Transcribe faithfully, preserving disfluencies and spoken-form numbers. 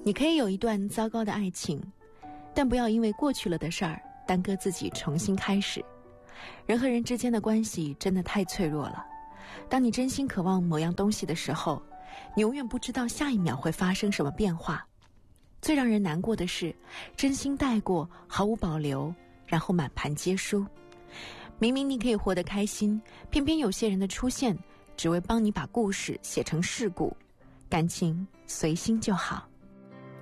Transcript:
你可以有一段糟糕的爱情，但不要因为过去了的事儿耽搁自己重新开始。人和人之间的关系真的太脆弱了，当你真心渴望某样东西的时候，你永远不知道下一秒会发生什么变化。最让人难过的是，真心带过，毫无保留，然后满盘皆输。明明你可以活得开心，偏偏有些人的出现只为帮你把故事写成事故。感情随心就好。